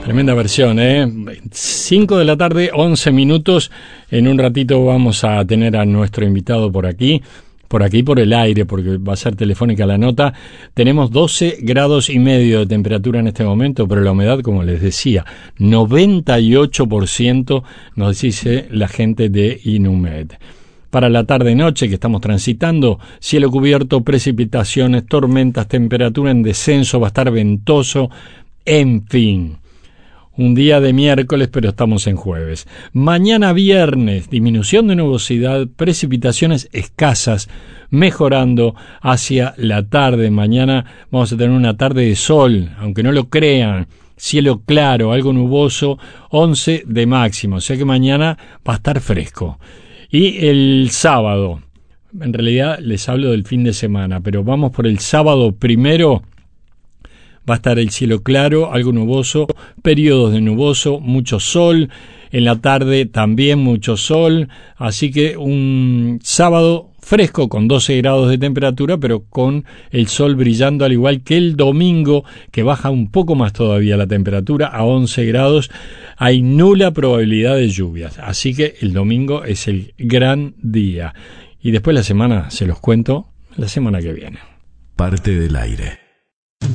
Tremenda versión, 5 de la tarde, 11 minutos. En un ratito vamos a tener a nuestro invitado por aquí por el aire, porque va a ser telefónica la nota. Tenemos 12 grados y medio de temperatura en este momento, pero la humedad, como les decía, 98% nos dice la gente de Inumet. Para la tarde-noche que estamos transitando, cielo cubierto, precipitaciones, tormentas, temperatura en descenso, va a estar ventoso, en fin. Un día de miércoles, pero estamos en jueves. Mañana viernes, disminución de nubosidad, precipitaciones escasas, mejorando hacia la tarde. Mañana vamos a tener una tarde de sol, aunque no lo crean. Cielo claro, algo nuboso, 11 de máximo. O sea que mañana va a estar fresco. Y el sábado, en realidad les hablo del fin de semana, pero vamos por el sábado primero. Va a estar el cielo claro, algo nuboso, periodos de nuboso, mucho sol, en la tarde también mucho sol, así que un sábado fresco con 12 grados de temperatura, pero con el sol brillando, al igual que el domingo, que baja un poco más todavía la temperatura a 11 grados, hay nula probabilidad de lluvias, así que el domingo es el gran día. Y después la semana, se los cuento, la semana que viene. Parte del aire.